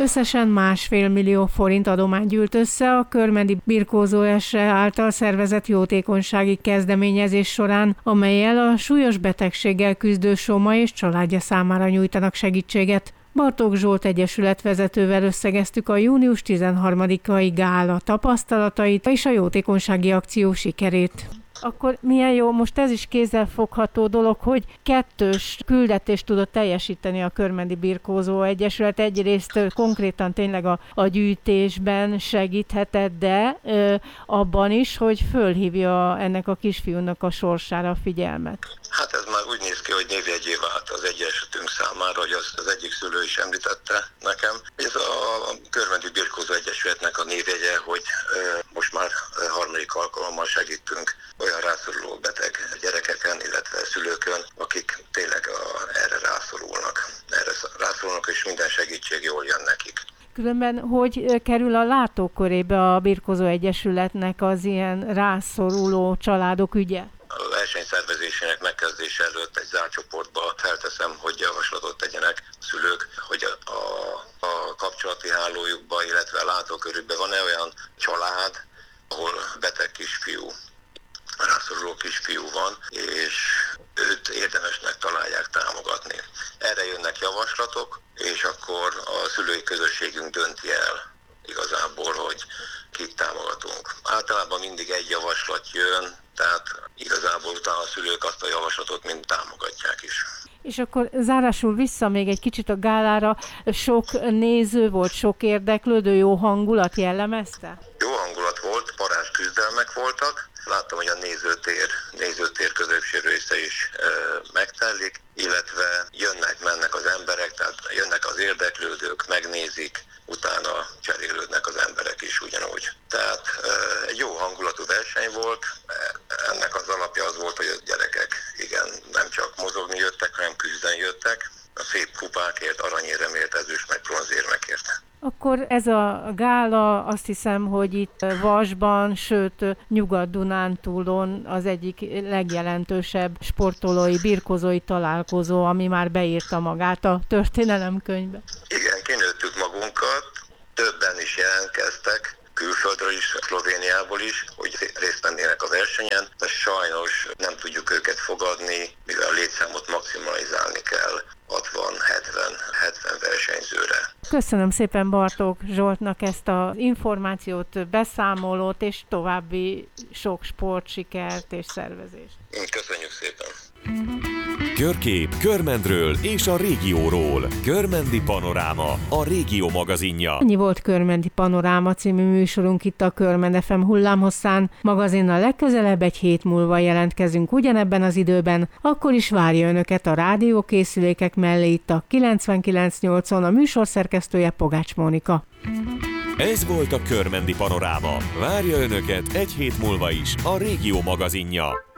Összesen 1,5 millió forint adomány gyűlt össze a Körmendi Birkózó SE által szervezett jótékonysági kezdeményezés során, amellyel a súlyos betegséggel küzdő Soma és családja számára nyújtanak segítséget. Bartók Zsolt egyesület vezetővel összegeztük a június 13-ai gála tapasztalatait és a jótékonysági akció sikerét. Akkor milyen jó, most ez is kézzelfogható dolog, hogy 2 küldetést tudott teljesíteni a Körmendi Birkózó Egyesület. Egyrészt konkrétan tényleg a gyűjtésben segíthetett, de abban is, hogy fölhívja ennek a kisfiúnak a sorsára a figyelmet. Hát ez már úgy néz ki, hogy névjegyé vált az egyesületünk számára, hogy az egyik szülő is említette nekem. Ez a Körmendi Birkózó Egyesületnek a névjegye, hogy most már 3. alkalommal segítünk olyan rászoruló beteg gyerekeken, illetve szülőkön, akik tényleg erre rászorulnak, és minden segítség jól jön nekik. Különben hogy kerül a látókörébe a Birkózó Egyesületnek az ilyen rászoruló családok ügye? A versenyszervezésének megkezdése előtt egy zárt csoportba felteszem, hogy javaslatot tegyenek a szülők, hogy a kapcsolati hálójukba, illetve a látókörükben van-e olyan család, ahol beteg kisfiú, rászoruló kisfiú van, és őt érdemesnek találják támogatni. Erre jönnek javaslatok, és akkor a szülői közösségünk dönti el igazából, hogy kit támogatunk. Általában mindig egy javaslat jön, tehát igazából utána a szülők azt a javaslatot mind támogatják is. És akkor zárásul vissza még egy kicsit a gálára, sok néző volt, sok érdeklődő, jó hangulat jellemezte? Jó hangulat volt, parázs küzdelmek voltak. Láttam, hogy a nézőtér középső része is megtelik, illetve mennek az emberek, tehát jönnek az érdeklődők, megnézik, utána cserélődnek az emberek is ugyanúgy. Tehát egy jó hangulatú verseny volt, ennek az alapja az volt, hogy a gyerekek igen, nem csak mozogni jöttek, hanem küzdeni jöttek, a szép kupákért, aranyéremért, ezüst meg bronzérmekért. Akkor ez a gála, azt hiszem, hogy itt Vasban, sőt Nyugat-Dunántúlon az egyik legjelentősebb sportolói, birkózói találkozó, ami már beírta magát a történelemkönyvbe. Igen, kinőttük magunkat, többen is jelentkeztek, külföldről is, Szlovéniából is, hogy részt vennének a versenyen, de sajnos nem tudjuk őket fogadni, mivel a létszámot maximalizálni kell 60-70 versenyzőre. Köszönöm szépen Bartók Zsoltnak ezt az információt, beszámolót, és további sok sportsikert és szervezést. Köszönjük szépen! Körkép Körmendről és a régióról. Körmendi Panoráma, a régió magazinja. Ennyi volt Körmendi Panoráma című műsorunk itt a Körmend FM hullámhosszán. Magazinnal legközelebb egy hét múlva jelentkezünk ugyanebben az időben, akkor is várja Önöket a rádiókészülékek mellé itt a 99.8-on a műsorszerkesztője Pogács Mónika. Ez volt a Körmendi Panoráma. Várja Önöket egy hét múlva is a régió magazinja.